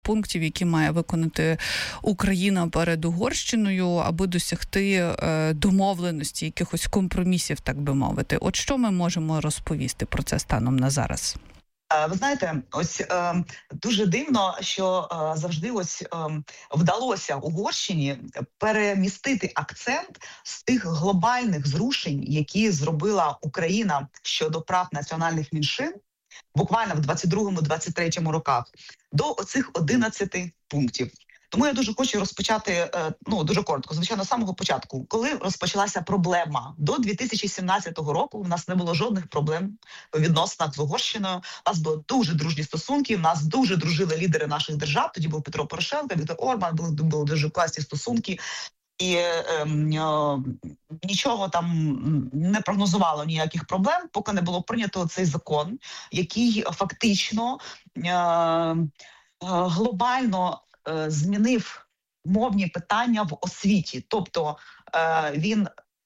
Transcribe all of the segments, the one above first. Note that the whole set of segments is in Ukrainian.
пунктів, які має виконати Україна перед Угорщиною, аби досягти домовленості, якихось компромісів, так би мовити. От що ми можемо розповісти про це станом на зараз? Ви знаєте, ось дуже дивно, що завжди вдалося Угорщині перемістити акцент з тих глобальних зрушень, які зробила Україна щодо прав національних меншин, буквально в 22-23 роках, до оцих 11 пунктів. Тому я дуже хочу розпочати, дуже коротко, звичайно, з самого початку. Коли розпочалася проблема до 2017 року, у нас не було жодних проблем у відносинах з Угорщиною. У нас були дуже дружні стосунки, у нас дуже дружили лідери наших держав. Тоді був Петро Порошенко, Віктор Орбан, були дуже класні стосунки. І нічого там не прогнозувало ніяких проблем, поки не було прийнято цей закон, який фактично глобально змінив мовні питання в освіті. Тобто він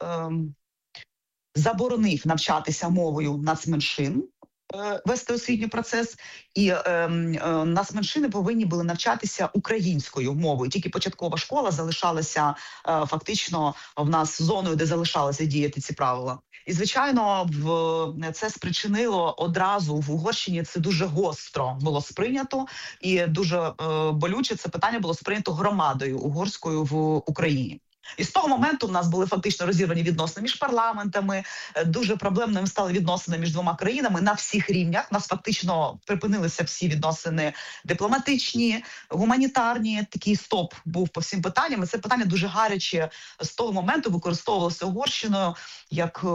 заборонив навчатися мовою нацменшин, вести освітній процес, і нацменшини повинні були навчатися українською мовою. Тільки початкова школа залишалася фактично в нас зоною, де залишалися діяти ці правила. І, звичайно, це спричинило одразу в Угорщині, це дуже гостро було сприйнято, і дуже болюче це питання було сприйнято громадою угорською в Україні. І з того моменту в нас були фактично розірвані відносини між парламентами, дуже проблемними стали відносини між двома країнами на всіх рівнях. У нас фактично припинилися всі відносини дипломатичні, гуманітарні. Такий стоп був по всім питанням. І це питання дуже гаряче з того моменту використовувалося Угорщиною як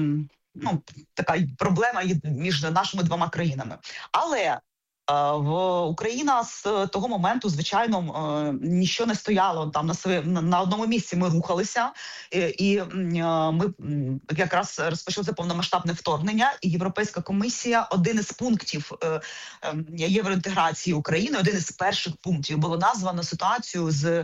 така проблема між нашими двома країнами. Але Україна з того моменту, звичайно, нічого не стояло там на одному місці. Ми рухалися, і ми якраз розпочалося повномасштабне вторгнення. І Європейська комісія, один із пунктів євроінтеграції України, один із перших пунктів було названо ситуацію з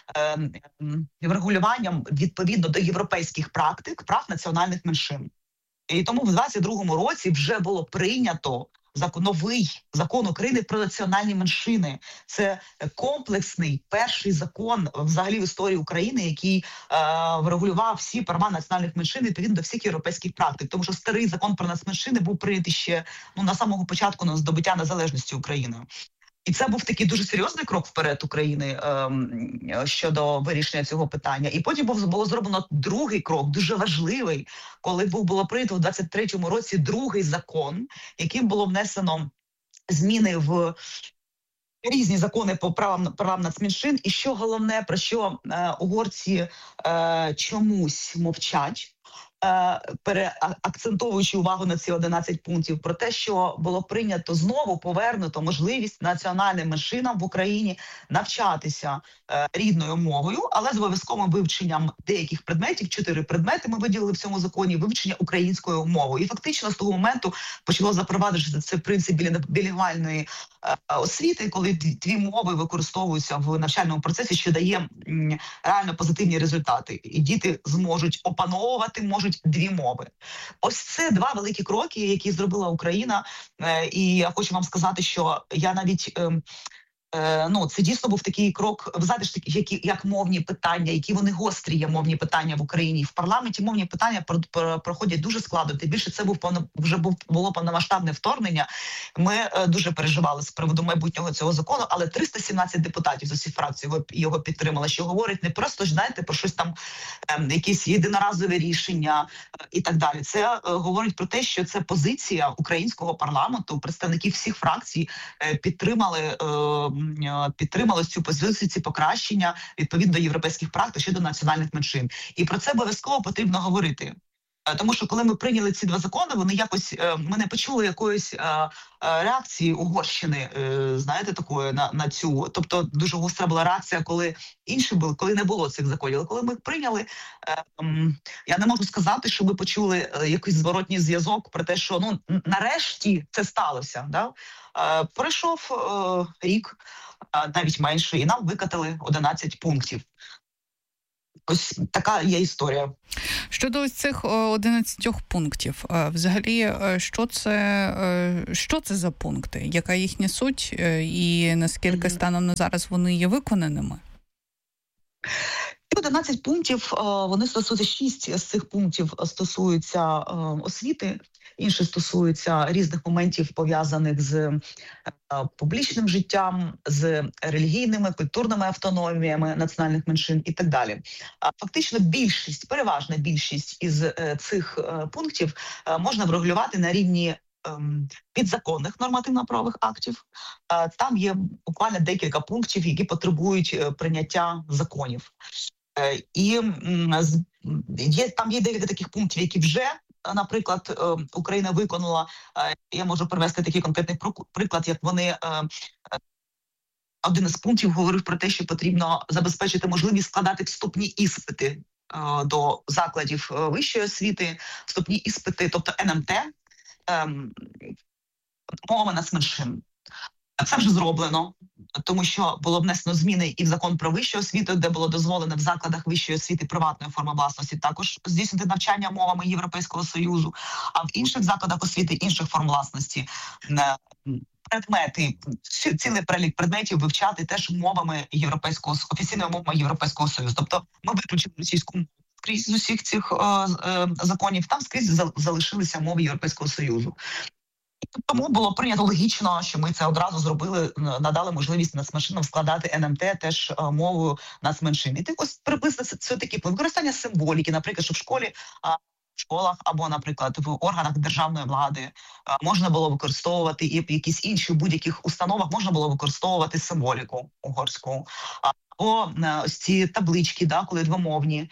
врегулюванням відповідно до європейських практик прав національних меншин. І тому в 22-му році вже було прийнято новий закон України про національні меншини. Це комплексний перший закон взагалі в історії України, який врегулював всі права національних меншин відповідно до всіх європейських практик. Тому що старий закон про нацменшини був прийнятий ще на самого початку на здобуття незалежності України. І це був такий дуже серйозний крок вперед України щодо вирішення цього питання. І потім було зроблено другий крок, дуже важливий, коли було прийнято в 23-му році другий закон, яким було внесено зміни в різні закони по правам нацменшин. І що головне, про що угорці чомусь мовчать, переакцентовуючи увагу на ці 11 пунктів, про те, що було прийнято знову повернуто можливість національним меншинам в Україні навчатися рідною мовою, але з обов'язковим вивченням деяких предметів, 4 предмети ми виділили в цьому законі, вивчення українською мовою. І фактично з того моменту почало запроваджуватися цей принцип білінгвальної освіти, коли дві мови використовуються в навчальному процесі, що дає реально позитивні результати. І діти зможуть опановувати, можуть дві мови. Ось це два великі кроки, які зробила Україна. І я хочу вам сказати, що я навіть це дійсно був такий крок. Ви знаєте, як мовні питання, які вони гострі є мовні питання в Україні. В парламенті мовні питання проходять дуже складно. Тим більше це було повномасштабне вторгнення. Ми дуже переживали з приводу майбутнього цього закону, але 317 депутатів з усіх фракцій його підтримали, що говорить не просто, знаєте, про щось там, якісь єдиноразові рішення і так далі. Це говорить про те, що це позиція українського парламенту, представників всіх фракцій підтримали цю позицію, ці покращення відповідно до європейських практик щодо національних меншин. І про це обов'язково потрібно говорити. Тому що коли ми прийняли ці два закони, ми не почули якоїсь реакції Угорщини, знаєте, такої на цю. Тобто дуже гостра була реакція, коли не було цих законів. Але коли ми їх прийняли, я не можу сказати, що ми почули якийсь зворотній зв'язок про те, що нарешті це сталося. Да? Пройшов рік, навіть менше, і нам викатали 11 пунктів. Ось така є історія. Щодо ось цих 11 пунктів, взагалі, що це за пункти? Яка їхня суть і наскільки станом на зараз вони є виконаними? 11 пунктів, вони стосуються, 6 з цих пунктів стосуються освіти, інші стосуються різних моментів, пов'язаних з публічним життям, з релігійними, культурними автономіями національних меншин і так далі. Фактично переважна більшість із цих пунктів можна врегулювати на рівні підзаконних нормативно-правових актів. Там є буквально декілька пунктів, які потребують прийняття законів. І там є декілька таких пунктів, які вже, наприклад, Україна виконала. Я можу привести такий конкретний приклад, як вони... Один із пунктів говорив про те, що потрібно забезпечити можливість складати вступні іспити до закладів вищої освіти, вступні іспити, тобто НМТ, мовами нацменшин. Це вже зроблено, тому що було внесено зміни і в закон про вищу освіту, де було дозволено в закладах вищої освіти приватної форми власності також здійснити навчання мовами Європейського Союзу, а в інших закладах освіти інших форм власності предмети, цілий перелік предметів вивчати теж офіційною мовою Європейського Союзу. Тобто ми виключили російську мову скрізь з усіх цих законів, там скрізь залишилися мови Європейського Союзу. Тому було прийнято логічно, що ми це одразу зробили, надали можливість нацменшинам складати НМТ теж мовою нацменшин. І так ось приблизно це такі використання символіки, наприклад, що в школах або, наприклад, в органах державної влади можна було використовувати, і в якісь інші будь-яких установах можна було використовувати символіку угорську. Або ось ці таблички, коли двомовні,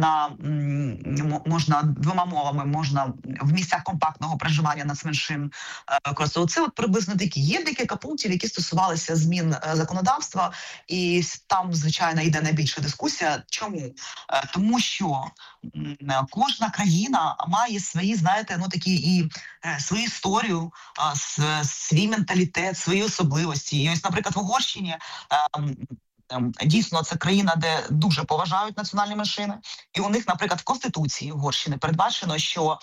можна двома мовами, можна в місцях компактного проживання нацменшин використовувати. Це от приблизно такі. Є декілька пунктів, які стосувалися змін законодавства, і там, звичайно, йде найбільша дискусія. Чому? Тому що кожна країна має свої, свою історію, свій менталітет, свої особливості. І ось, наприклад, в Угорщині дійсно, це країна, де дуже поважають національні меншини. І у них, наприклад, в Конституції Угорщини передбачено, що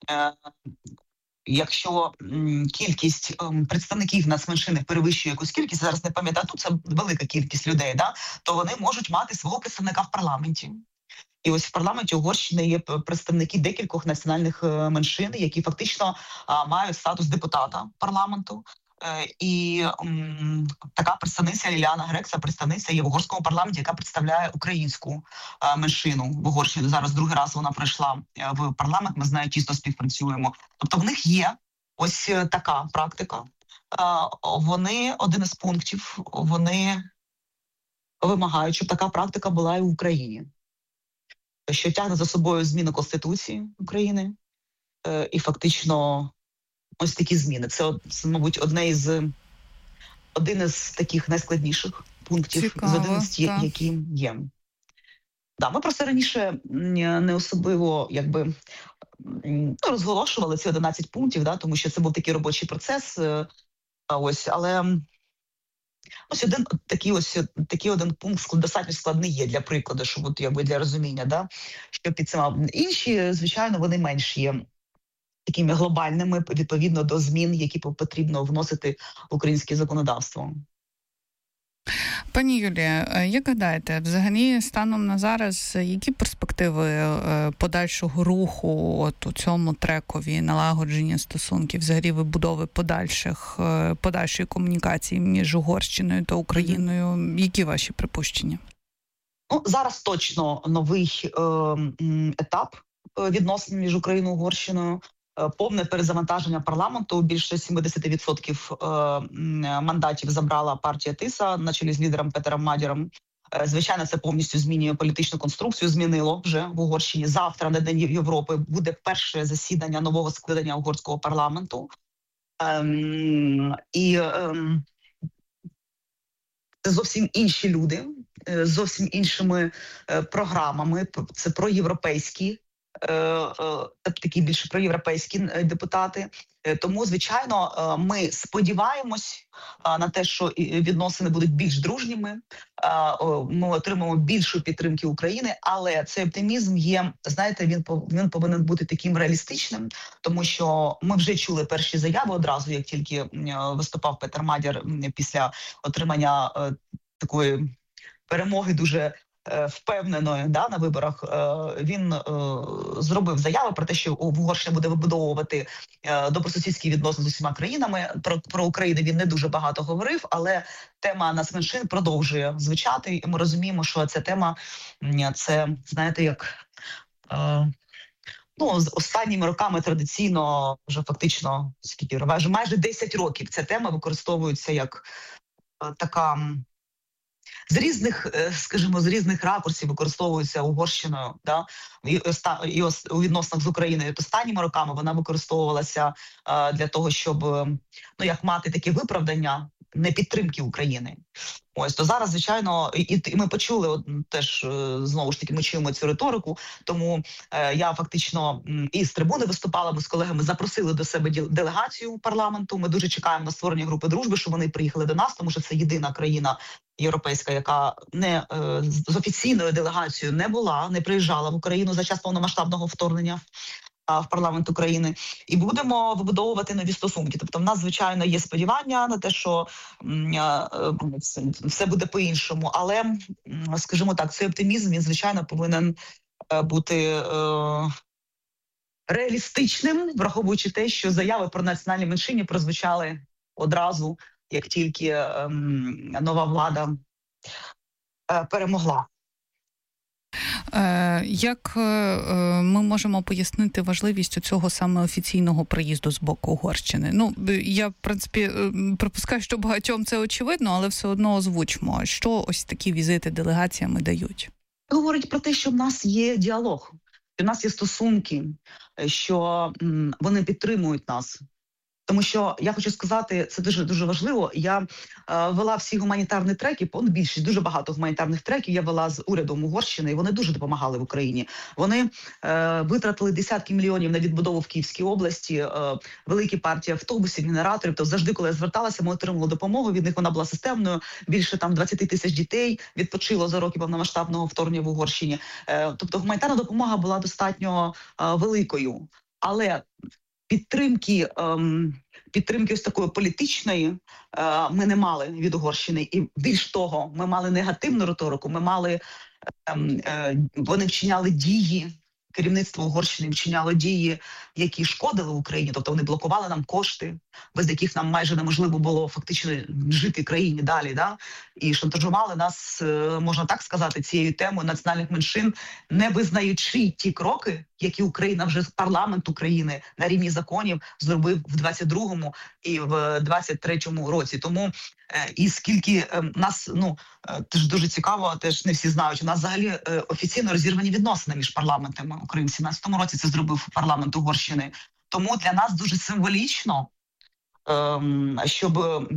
якщо кількість представників нацменшини перевищує якусь кількість, зараз не пам'ятаю, це велика кількість людей, то вони можуть мати свого представника в парламенті. І ось в парламенті Угорщини є представники декількох національних меншин, які фактично мають статус депутата парламенту. І така представниця Ліліана Грек, це представниця є в угорському парламенті, яка представляє українську меншину в Угорщині. Зараз другий раз вона прийшла в парламент, ми з нею тісно співпрацюємо. Тобто в них є ось така практика. Вони, один із пунктів, вони вимагають, щоб така практика була і в Україні. Що тягне за собою зміну Конституції України і фактично ось такі зміни. Це мабуть, один із таких найскладніших пунктів. Цікаво, з 11, які є. Ми просто раніше не особливо розголошували ці 11 пунктів, тому що це був такий робочий процес. Але ось один пункт достатньо складний є для прикладу, щоб для розуміння, що під цим. Інші, звичайно, вони менш є такими глобальними, відповідно до змін, які потрібно вносити в українське законодавство. Пані Юлія, як гадаєте, взагалі станом на зараз, які перспективи подальшого руху у цьому трекові налагодження стосунків, взагалі вибудови подальшої комунікації між Угорщиною та Україною? Які ваші припущення? Зараз точно новий етап відносин між Україною і Угорщиною. Повне перезавантаження парламенту. Більше 70% мандатів забрала партія Тиса на чолі з лідером Петером Мадяром. Звичайно, це повністю змінює політичну конструкцію, змінило вже в Угорщині. Завтра, на День Європи, буде перше засідання нового скликання угорського парламенту. Це зовсім інші люди, зовсім іншими програмами. Це проєвропейські такі більше проєвропейські депутати. Тому, звичайно, ми сподіваємось на те, що відносини будуть більш дружніми, ми отримаємо більшу підтримки України, але цей оптимізм є, знаєте, він повинен бути таким реалістичним, тому що ми вже чули перші заяви одразу, як тільки виступав Петер Мадяр після отримання такої перемоги дуже впевненою на виборах. Він зробив заяву про те, що Угорщина буде вибудовувати добросусідські відносини з усіма країнами. Про Україну він не дуже багато говорив, але тема нацменшин продовжує звучати, і ми розуміємо, що ця тема, це, знаєте, як... з останніми роками традиційно, вже фактично, майже 10 років ця тема використовується як така... З різних ракурсів використовується Угорщиною, і у відносинах з Україною. От останніми роками вона використовувалася для того, щоб як мати таке виправдання непідтримки України. Ось, то зараз, звичайно, і ми почули, теж, знову ж таки, ми чуємо цю риторику, тому я фактично і з трибуни виступала, ми з колегами запросили до себе делегацію парламенту, ми дуже чекаємо на створення групи дружби, щоб вони приїхали до нас, тому що це єдина країна європейська, яка з офіційною делегацією не приїжджала в Україну за час повномасштабного вторгнення в парламент України, і будемо вибудовувати нові стосунки. Тобто в нас, звичайно, є сподівання на те, що все буде по-іншому, але, скажімо так, цей оптимізм, він, звичайно, повинен бути реалістичним, враховуючи те, що заяви про національні меншини прозвучали одразу, як тільки нова влада перемогла. Як ми можемо пояснити важливість цього саме офіційного приїзду з боку Угорщини? Я, в принципі, припускаю, що багатьом це очевидно, але все одно озвучимо, що ось такі візити делегаціями дають. Говорить про те, що в нас є діалог, що в нас є стосунки, що вони підтримують нас. Тому що, я хочу сказати, це дуже важливо, я вела всі гуманітарні треки, більшість, дуже багато гуманітарних треків я вела з урядом Угорщини, і вони дуже допомагали в Україні. Вони витратили десятки мільйонів на відбудову в Київській області, великі партії автобусів, генераторів, то завжди, коли я зверталася, ми отримали допомогу, від них вона була системною, більше 20 тисяч дітей відпочило за роки повномасштабного вторгнення в Угорщині. Тобто гуманітарна допомога була достатньо великою, але підтримки ось такої політичної ми не мали від Угорщини. І більш того, ми мали негативну риторику, вони вчиняли дії, керівництво Угорщини вчиняло дії, які шкодили Україні, тобто вони блокували нам кошти, без яких нам майже неможливо було фактично жити в країні далі, і шантажували нас, можна так сказати, цією темою національних меншин, не визнаючи ті кроки, які Україна вже парламент України на рівні законів зробив в 22-му і в 23-му році. Тому і скільки нас, теж дуже цікаво, теж не всі знають, у нас взагалі офіційно розірвані відносини між парламентами України. В 17-му році це зробив парламент Угорщини. Тому для нас дуже символічно, щоб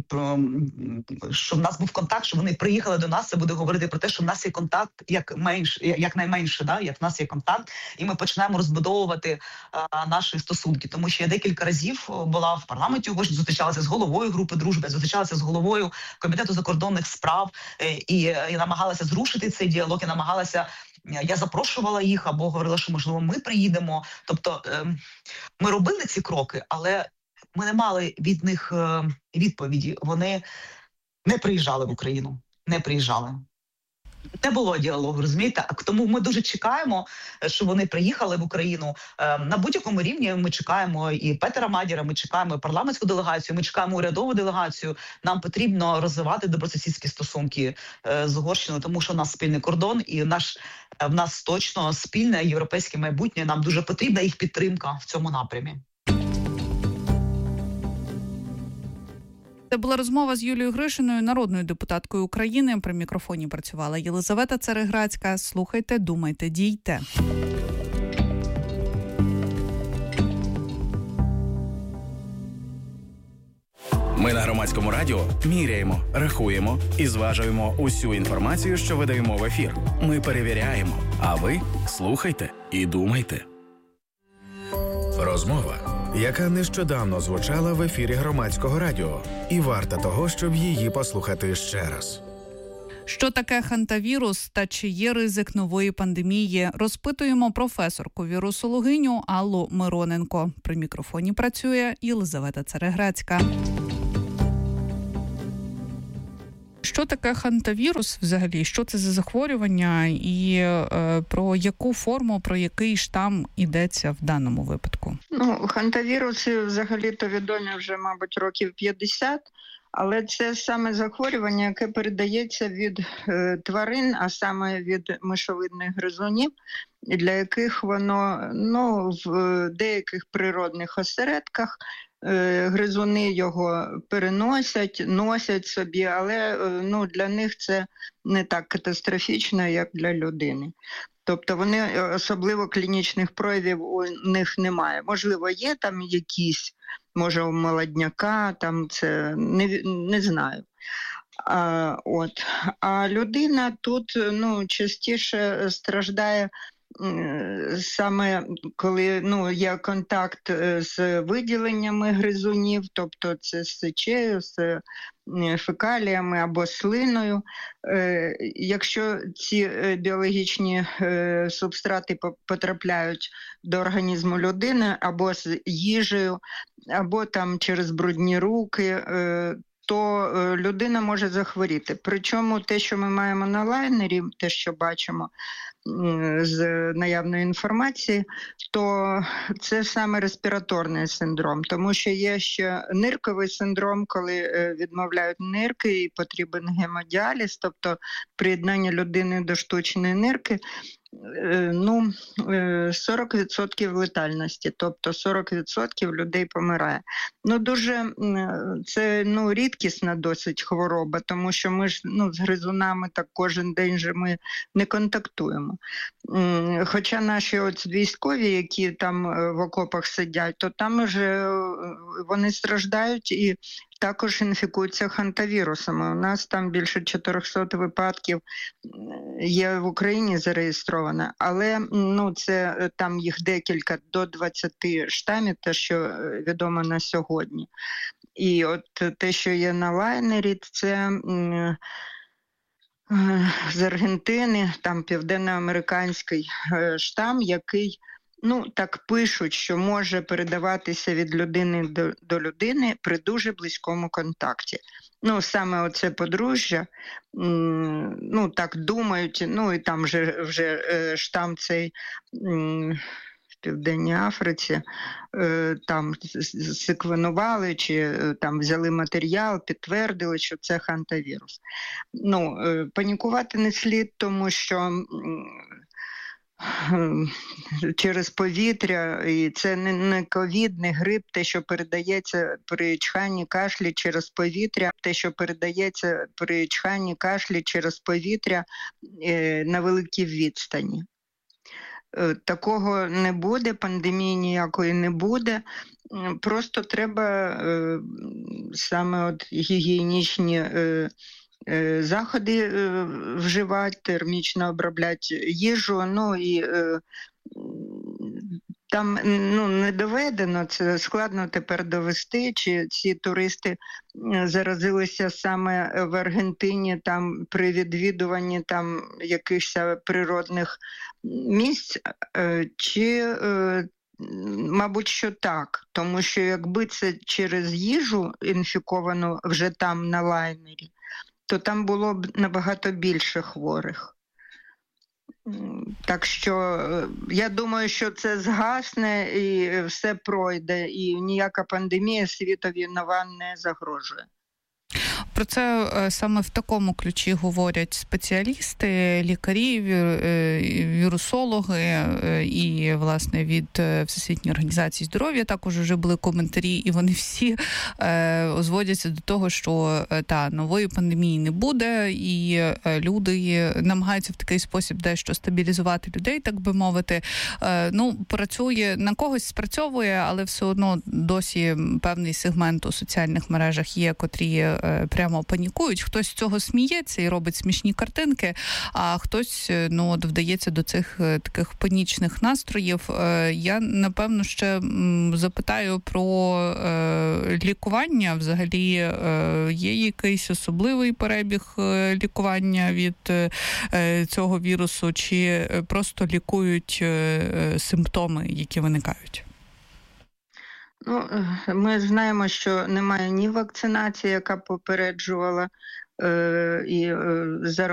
в нас був контакт, щоб вони приїхали до нас, це буде говорити про те, що в нас є контакт якнайменше, як в нас є контакт, і ми починаємо розбудовувати наші стосунки. Тому що я декілька разів була в парламенті Угорщини, зустрічалася з головою групи дружби, зустрічалася з головою Комітету закордонних справ і намагалася зрушити цей діалог, я запрошувала їх або говорила, що, можливо, ми приїдемо. Тобто ми робили ці кроки, але ми не мали від них відповіді. Вони не приїжджали в Україну. Не приїжджали. Не було діалогу, розумієте? Тому ми дуже чекаємо, що вони приїхали в Україну. На будь-якому рівні ми чекаємо і Петера Мадяра, ми чекаємо і парламентську делегацію, ми чекаємо урядову делегацію. Нам потрібно розвивати добросусідські стосунки з Угорщиною, тому що у нас спільний кордон і в нас точно спільне європейське майбутнє. Нам дуже потрібна їх підтримка в цьому напрямі. Це була розмова з Юлією Гришиною, народною депутаткою України. При мікрофоні працювала Єлизавета Цареградська. Слухайте, думайте, дійте. Ми на Громадському радіо міряємо, рахуємо і зважуємо усю інформацію, що видаємо в ефір. Ми перевіряємо, а ви слухайте і думайте. Розмова, яка нещодавно звучала в ефірі Громадського радіо, і варта того, щоб її послухати ще раз. Що таке хантавірус та чи є ризик нової пандемії? Розпитуємо професорку-вірусологиню Аллу Мироненко. При мікрофоні працює Єлизавета Цареградська. Що таке хантавірус взагалі? Що це за захворювання і про яку форму, про який штам йдеться в даному випадку? Хантавіруси взагалі-то відомі вже, мабуть, років 50, але це саме захворювання, яке передається від тварин, а саме від мишовидних гризунів, для яких воно в деяких природних осередках гризуни його переносять, носять собі, але для них це не так катастрофічно, як для людини. Тобто вони особливо клінічних проявів у них немає. Можливо, є там якісь, може у молодняка, там це не знаю. А людина тут частіше страждає саме коли є контакт з виділеннями гризунів, тобто це з сечею, з фекаліями або слиною. Якщо ці біологічні субстрати потрапляють до організму людини або з їжею, або там через брудні руки, то людина може захворіти. Причому те, що ми маємо на лайнері, те, що бачимо з наявної інформації, то це саме респіраторний синдром, тому що є ще нирковий синдром, коли відмовляють нирки і потрібен гемодіаліз, тобто приєднання людини до штучної нирки. 40% летальності, тобто 40% людей помирає. Дуже це рідкісна досить хвороба, тому що ми ж з гризунами так кожен день же ми не контактуємо. Хоча наші військові, які там в окопах сидять, то там вже вони страждають і також інфікуються хантавірусами. У нас там більше 400 випадків є в Україні зареєстровано, але це там їх декілька до 20 штамів, те, що відомо на сьогодні. І от те, що є на лайнері, це з Аргентини, там південноамериканський штам, який так пишуть, що може передаватися від людини до людини при дуже близькому контакті. Саме оце подружжя, так думають, і там вже штам цей в Південній Африці, там секвенували чи там взяли матеріал, підтвердили, що це хантавірус. Панікувати не слід, тому що через повітря, і це не ковід, не грип, те, що передається при чханні, кашлі через повітря, те, що передається при чханні, кашлі через повітря на великій відстані. Такого не буде, пандемії ніякої не буде. Просто треба саме гігієнічні заходи вживати, термічно обробляти їжу, і там не доведено, це складно тепер довести, чи ці туристи заразилися саме в Аргентині там при відвідуванні там якихось природних місць, чи мабуть, що так, тому що якби це через їжу інфіковану вже там на лайнері, то там було б набагато більше хворих. Так що я думаю, що це згасне і все пройде, і ніяка пандемія світові нова не загрожує. Про це саме в такому ключі говорять спеціалісти, лікарі, вірусологи і, власне, від Всесвітньої організації здоров'я також вже були коментарі, і вони всі зводяться до того, що нової пандемії не буде, і люди намагаються в такий спосіб дещо стабілізувати людей, так би мовити. Працює, на когось спрацьовує, але все одно досі певний сегмент у соціальних мережах є, котрі прямо прямо панікують. Хтось з цього сміється і робить смішні картинки, а хтось, вдається до цих таких панічних настроїв. Я, напевно, ще запитаю про лікування. Взагалі, є якийсь особливий перебіг лікування від цього вірусу, чи просто лікують симптоми, які виникають? Ми знаємо, що немає ні вакцинації, яка попереджувала і